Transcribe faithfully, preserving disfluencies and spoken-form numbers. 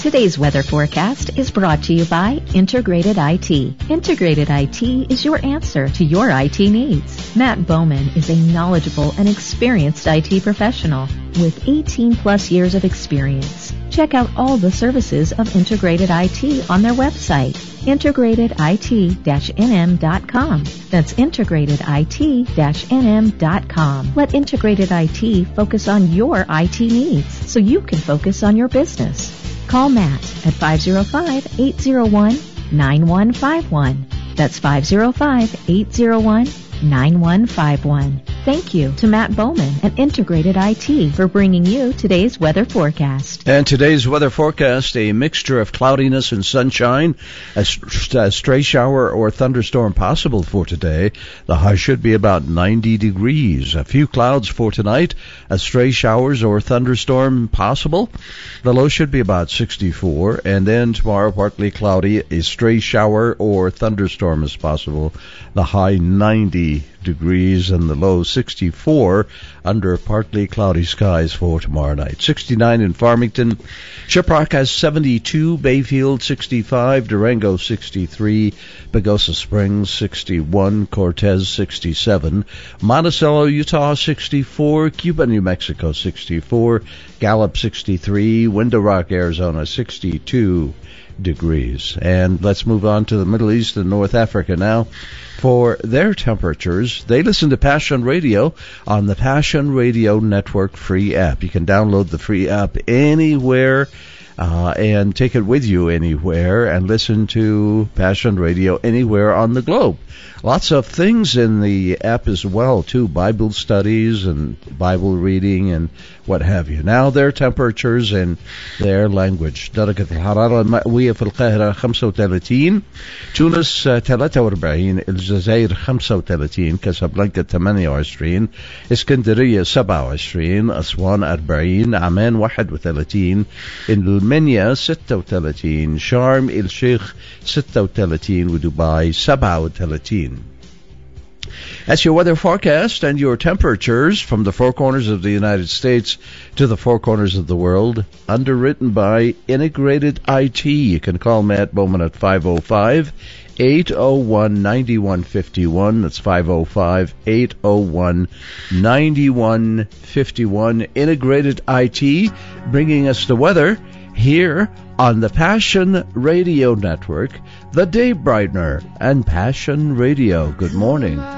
Today's weather forecast is brought to you by Integrated I T. Integrated I T is your answer to your I T needs. Matt Bowman is a knowledgeable and experienced I T professional with eighteen plus years of experience. Check out all the services of Integrated I T on their website, integrated I T dash N M dot com. That's integrated I T dash N M dot com. Let Integrated I T focus on your I T needs so you can focus on your business. Call Matt at five oh five, eight oh one, nine one five one. That's five oh five, eight oh one, nine one five one. Thank you to Matt Bowman and Integrated I T for bringing you today's weather forecast. And today's weather forecast, a mixture of cloudiness and sunshine, a, a stray shower or thunderstorm possible for today. The high should be about ninety degrees. A few clouds for tonight, a stray showers or thunderstorm possible. The low should be about sixty-four. And then tomorrow, partly cloudy, a stray shower or thunderstorm is possible. The high ninety degrees and the low sixty-four under partly cloudy skies for tomorrow night. sixty-nine in Farmington. Shiprock has seventy-two, Bayfield sixty-five, Durango sixty-three, Pagosa Springs sixty-one, Cortez sixty-seven, Monticello, Utah sixty-four, Cuba, New Mexico sixty-four, Gallup sixty-three, Window Rock, Arizona sixty-two degrees. And let's move on to the Middle East and North Africa now. For their temperatures, they listen to Passion Radio on the Passion Radio Network free app. You can download the free app anywhere uh, and take it with you anywhere and listen to Passion Radio anywhere on the globe. Lots of things in the app as well, too. Bible studies and Bible reading and what have you. Now their temperatures and their language. درجة الحرارة المئوية في القاهرة خمسة وثلاثين، تونس ثلاثة وأربعين، الجزائر خمسة وثلاثين، كاسابلانكا ثمانية وعشرين، اسكندرية سبعة وعشرين، أسوان أربعين، عمان واحد وثلاثين، المنيا ستة وثلاثين، شرم الشيخ ستة وثلاثين، ودبي سبعة وثلاثين. That's your weather forecast and your temperatures from the four corners of the United States to the four corners of the world, underwritten by Integrated I T. You can call Matt Bowman at five oh five, eight oh one, nine one five one. That's five oh five, eight oh one, nine one five one. Integrated I T, bringing us the weather here on the Passion Radio Network, the Day Brightener and Passion Radio. Good morning.